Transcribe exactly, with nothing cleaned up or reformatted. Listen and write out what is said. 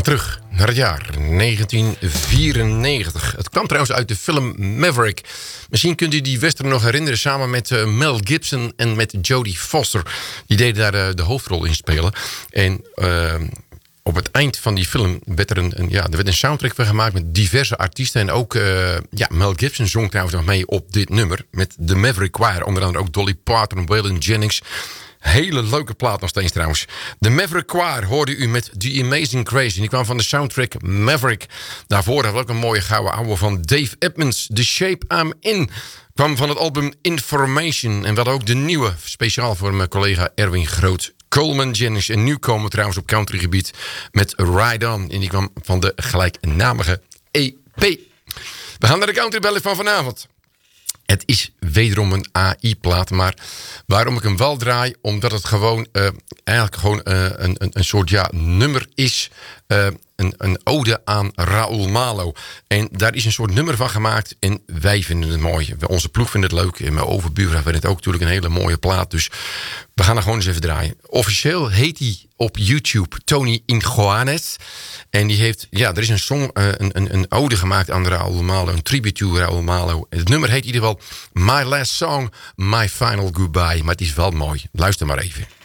terug naar het jaar negentien vierennegentig. Het kwam trouwens uit de film Maverick. Misschien kunt u die western nog herinneren samen met uh, Mel Gibson en met Jodie Foster. Die deden daar uh, de hoofdrol in spelen. En uh, op het eind van die film werd er een, een, ja, er werd een soundtrack van gemaakt met diverse artiesten. En ook uh, ja, Mel Gibson zong trouwens nog mee op dit nummer. Met de Maverick Choir. Onder andere ook Dolly Parton, Waylon Jennings. Hele leuke plaat nog steeds trouwens. De Maverick Choir hoorde u met The Amazing Grace. En die kwam van de soundtrack Maverick. Daarvoor hadden we ook een mooie gouden ouwe van Dave Edmunds. The Shape I'm In. Kwam van het album Information. En we hadden ook de nieuwe, speciaal voor mijn collega Erwin Groot. Coleman Jennings. En nu komen we trouwens op countrygebied met Ride On. En die kwam van de gelijknamige E P. We gaan naar de countrybellen van vanavond. Het is wederom een A I-plaat, maar waarom ik hem wel draai? Omdat het gewoon uh, eigenlijk gewoon uh, een, een, een soort ja, nummer is. Uh, een, een ode aan Raoul Malo. En daar is een soort nummer van gemaakt en wij vinden het mooi. Onze ploeg vindt het leuk en mijn overbuurvrouw vindt het ook natuurlijk een hele mooie plaat. Dus we gaan er gewoon eens even draaien. Officieel heet hij op YouTube Tony Ingoanes. En die heeft, ja, er is een song, uh, een, een, een ode gemaakt aan Raoul Malo. Een tribute to Raoul Malo. Het nummer heet in ieder geval My Last Song, My Final Goodbye. Maar het is wel mooi. Luister maar even.